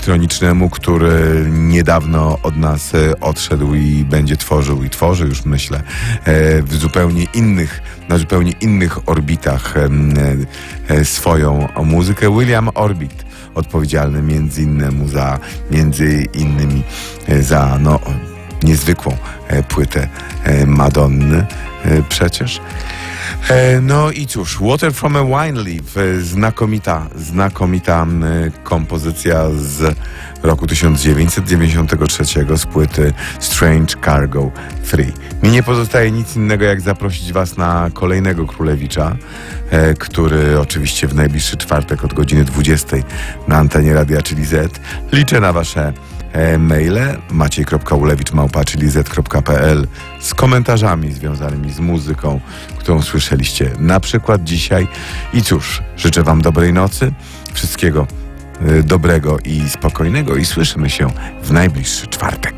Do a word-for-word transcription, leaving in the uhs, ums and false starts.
elektronicznemu, który niedawno od nas odszedł i będzie tworzył i tworzy już, myślę, w zupełnie innych, na zupełnie innych orbitach swoją muzykę. William Orbit, odpowiedzialny między innymi za, między innymi za no, niezwykłą płytę Madonny przecież. No i cóż, Water from a Wine Leaf, znakomita, znakomita kompozycja z roku tysiąc dziewięćset dziewięćdziesiątego trzeciego z płyty Strange Cargo trzy. Mi nie pozostaje nic innego, jak zaprosić Was na kolejnego Królewicza, który oczywiście w najbliższy czwartek od godziny dwudziestej na antenie Radia Czyli Z. Liczę na Wasze maile maciej kropka ulewicz małpa czyli zet kropka pe el z komentarzami związanymi z muzyką, którą słyszeliście na przykład dzisiaj. I cóż, życzę Wam dobrej nocy, wszystkiego dobrego i spokojnego i słyszymy się w najbliższy czwartek.